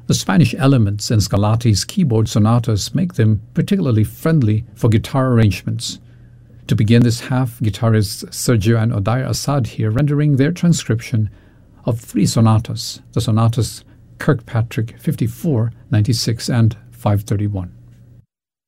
The Spanish elements in Scarlatti's keyboard sonatas make them particularly friendly for guitar arrangements. To begin this half, guitarists Sergio and Odair Assad here rendering their transcription of three sonatas, the sonatas Kirkpatrick 54, 96, and 531.